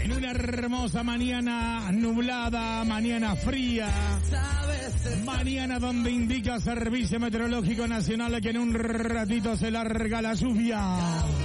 En una hermosa mañana nublada, mañana fría, mañana donde indica Servicio Meteorológico Nacional que en un ratito se larga la lluvia.